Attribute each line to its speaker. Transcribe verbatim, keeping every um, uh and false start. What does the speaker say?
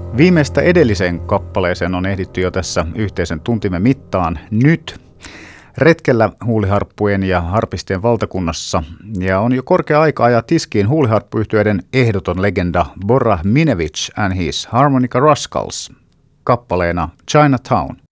Speaker 1: Viimeistä edelliseen kappaleeseen on ehditty jo tässä yhteisen tuntimme mittaan nyt retkellä huuliharppujen ja harpistien valtakunnassa, ja on jo korkea aika ajaa tiskiin huuliharppuyhtyeiden ehdoton legenda Bora Minevich and his Harmonica Rascals kappaleena Chinatown.